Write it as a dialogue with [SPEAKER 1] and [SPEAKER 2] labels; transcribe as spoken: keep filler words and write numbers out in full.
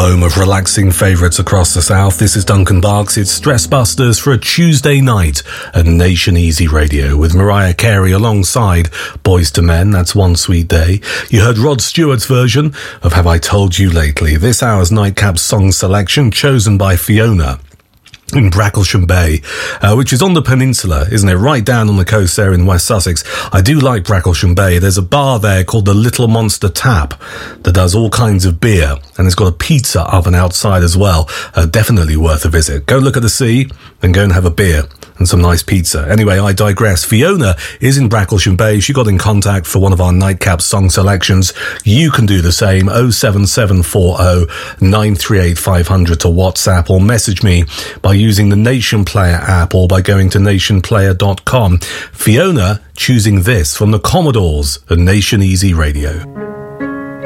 [SPEAKER 1] home of relaxing favourites across the south. This is Duncan Barks. It's Stress Busters for a Tuesday night at Nation Easy Radio with Mariah Carey alongside Boys to Men. That's One Sweet Day. You heard Rod Stewart's version of Have I Told You Lately. This hour's nightcap song selection chosen by Fiona in Bracklesham Bay, uh, which is on the peninsula, isn't it? Right down on the coast there in West Sussex. I do like Bracklesham Bay. There's a bar there called the Little Monster Tap that does all kinds of beer, and it's got a pizza oven outside as well. Uh, definitely worth a visit. Go look at the sea and go and have a beer and some nice pizza. Anyway, I digress. Fiona is in Bracklesham Bay. She got in contact for one of our nightcap song selections. You can do the same. oh seven seven four oh nine three eight five hundred to WhatsApp, or message me by using the Nation Player app or by going to nation player dot com. Fiona choosing this from the Commodores at Nation Easy Radio.